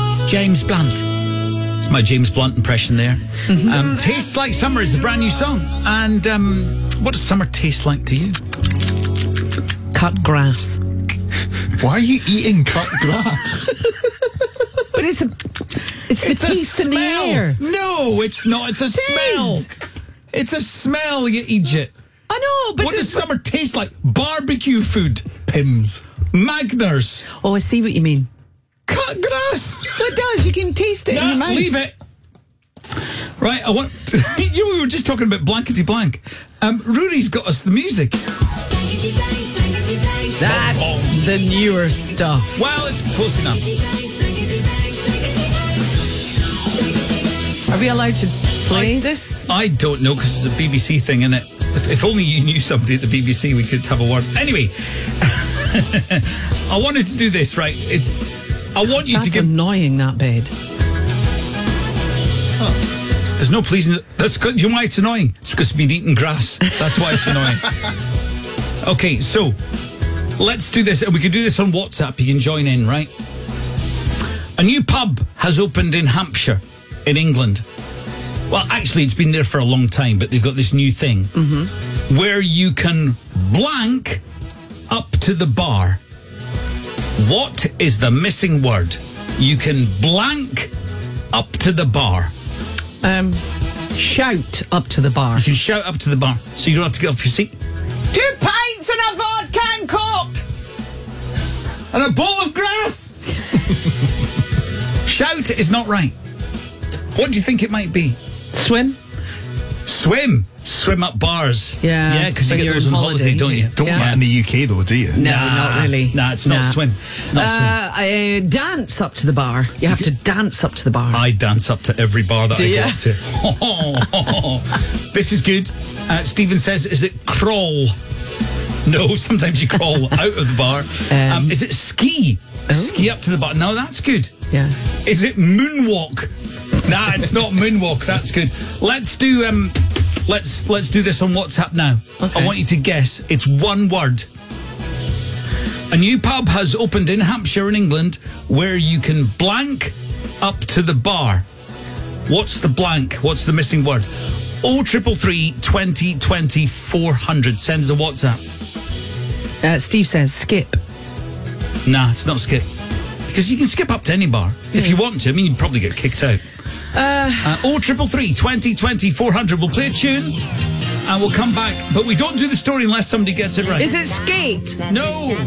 It's James Blunt. It's my James Blunt impression there. Mm-hmm. Tastes Like Summer is the brand new song. And what does summer taste like to you? Cut grass. Why are you eating cut grass? But it's the taste in the air. No, it's not. It's a smell. It's a smell, you idiot. I know, but... What does summer taste like? Barbecue food. Pims. Magners. Oh, I see what you mean. Cut grass. Well, it does. You can taste it in your mouth. Leave it. Right, I want... we were just talking about blankety blank. Rory's got us the music. That's the newer stuff. Well, it's close enough. Are we allowed to play this? I don't know, because it's a BBC thing, isn't it? If only you knew somebody at the BBC, we could have a word. Anyway, I wanted to do this, right? I want you to give... That's annoying, that bed. Oh, there's no pleasing... You know why it's annoying? It's because we've been eating grass. That's why it's annoying. Okay, so let's do this. And we can do this on WhatsApp. You can join in, right? A new pub has opened in Hampshire, in England. Well, actually, it's been there for a long time, but they've got this new thing where you can blank up to the bar. What is the missing word? You can blank up to the bar. Shout up to the bar. You can shout up to the bar, so you don't have to get off your seat. 2 pints and a vodka and coke! And a bowl of grass! Shout is not right. What do you think it might be? Swim? Swim up bars. Yeah, because you get those on holiday, don't you? Don't that in the UK though, do you? No, not really. Nah, it's not swim. It's not swim. Dance up to the bar. You have to dance up to the bar. I dance up to every bar that I go up to. This is good. Stephen says, is it crawl? No, sometimes you crawl out of the bar. Is it ski? Ski up to the bar. No, that's good. Yeah. Is it moonwalk? Nah, it's not moonwalk. That's good. Let's do let's do this on WhatsApp now. Okay. I want you to guess. It's one word. A new pub has opened in Hampshire in England where you can blank up to the bar. What's the blank? What's the missing word? 0333 20 20 400. Send us a WhatsApp. Steve says skip. Nah, it's not skip. Because you can skip up to any bar if you want to. I mean, you'd probably get kicked out. 0333 20 20 400. We'll play a tune and we'll come back. But we don't do the story unless somebody gets it right. Is it skate? No.